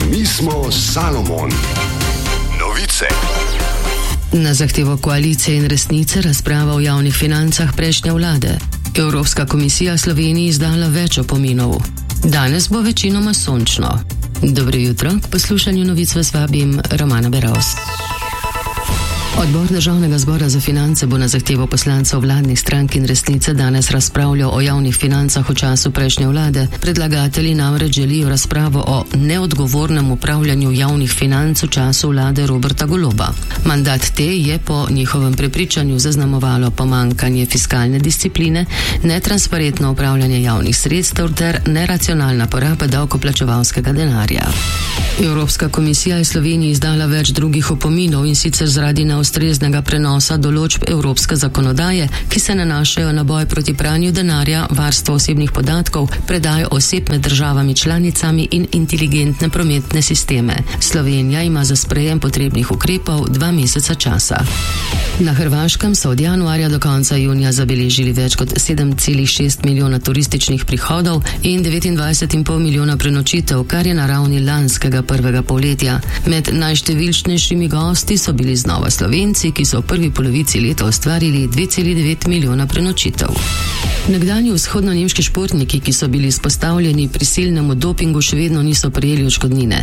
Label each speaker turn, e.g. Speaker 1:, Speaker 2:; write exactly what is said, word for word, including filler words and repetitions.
Speaker 1: Mi smo Salomon. Novice.
Speaker 2: Na zahtevo koalicije in Resnice razprava o javnih financah prejšnje vlade. Evropska komisija Sloveniji izdala več opominov. Danes bo večinoma sončno. Dobro jutro, k poslušanju novic vas vabim Romana Beravs. Odbor Državnega zbora za finance bo na zahtevo poslancev vladnih strank in Resnice danes razpravljal o javnih financah v času prejšnje vlade. Predlagatelji namreč želijo razpravo o neodgovornem upravljanju javnih financ v času vlade Roberta Goloba. Mandat te je po njihovem prepričanju zaznamovalo pomanjkanje fiskalne discipline, netransparentno upravljanje javnih sredstev ter neracionalna poraba davkoplačevalskega denarja. Evropska komisija je Sloveniji izdala več drugih opominov, in sicer zaradi neustreznega prenosa določb evropske zakonodaje, ki se nanašajo na boj proti pranju denarja, varstvo osebnih podatkov, predajo oseb med državami članicami in inteligentne prometne sisteme. Slovenija ima za sprejem potrebnih ukrepov dva meseca časa. Na Hrvaškem so od januarja do konca junija zabeležili več kot sedem celih šest milijona turističnih prihodov in devetindvajset celih pet milijona prenočitev, kar je na ravni lanskega prvega polletja. Med najštevilčnejšimi gosti so bili znova Slovenci, ki so v prvi polovici leta ustvarili dve celih devet milijona prenočitev. Nekdanji vzhodno-nemški športniki, ki so bili izpostavljeni prisilnemu dopingu, še vedno niso prejeli odškodnine.